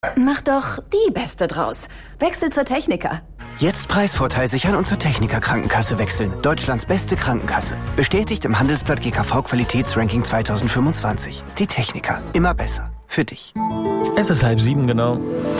Mach doch die Beste draus. Wechsel zur Techniker. Jetzt Preisvorteil sichern und zur Techniker Krankenkasse wechseln. Deutschlands beste Krankenkasse. Bestätigt im Handelsblatt GKV Qualitätsranking 2025. Die Techniker. Immer besser. Für dich. Es ist 6:30 genau.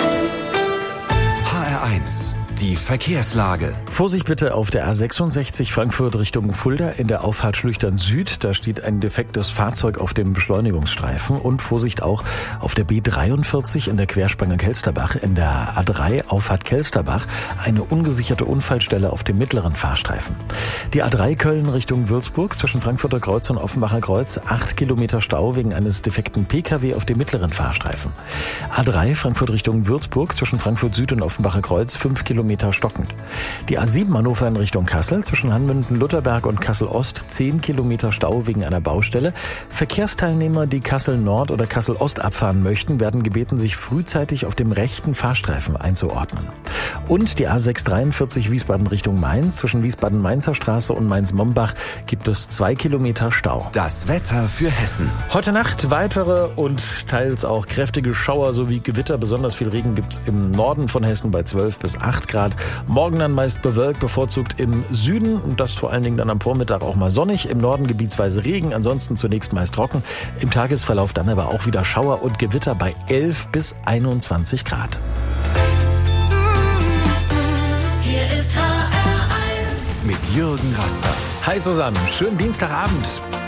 HR1. Die Verkehrslage. Vorsicht bitte auf der A66 Frankfurt Richtung Fulda in der Auffahrt Schlüchtern Süd. Da steht ein defektes Fahrzeug auf dem Beschleunigungsstreifen. Und Vorsicht auch auf der B43 in der Querspange Kelsterbach. In der A3 Auffahrt Kelsterbach eine ungesicherte Unfallstelle auf dem mittleren Fahrstreifen. Die A3 Köln Richtung Würzburg zwischen Frankfurter Kreuz und Offenbacher Kreuz 8 Kilometer Stau wegen eines defekten Pkw auf dem mittleren Fahrstreifen. A3 Frankfurt Richtung Würzburg zwischen Frankfurt Süd und Offenbacher Kreuz 5 Kilometer stockend. Die A7 Hannover in Richtung Kassel zwischen Hanmünden-Lutherberg und Kassel-Ost 10 Kilometer Stau wegen einer Baustelle. Verkehrsteilnehmer, die Kassel-Nord oder Kassel-Ost abfahren möchten, werden gebeten, sich frühzeitig auf dem rechten Fahrstreifen einzuordnen. Und die A643 Wiesbaden Richtung Mainz zwischen Wiesbaden-Mainzer Straße und Mainz-Mombach gibt es 2 Kilometer Stau. Das Wetter für Hessen. Heute Nacht weitere und teils auch kräftige Schauer sowie Gewitter. Besonders viel Regen gibt es im Norden von Hessen bei 12 bis 8 Grad. Morgen dann meist bewölkt, bevorzugt im Süden und das vor allen Dingen dann am Vormittag auch mal sonnig. Im Norden gebietsweise Regen, ansonsten zunächst meist trocken. Im Tagesverlauf dann aber auch wieder Schauer und Gewitter bei 11 bis 21 Grad. Mit Jürgen Rasper. Hi zusammen, schönen Dienstagabend.